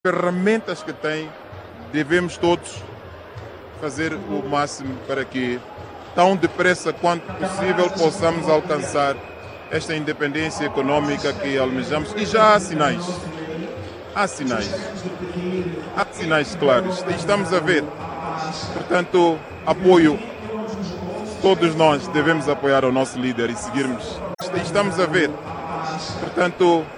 ferramentas que tem, devemos todos fazer o máximo para que, tão depressa quanto possível, possamos alcançar esta independência econômica que almejamos. E já há sinais. Há sinais. Há sinais claros. E estamos a ver. Portanto, apoio. Todos nós devemos apoiar o nosso líder e seguirmos. Estamos a ver. Portanto,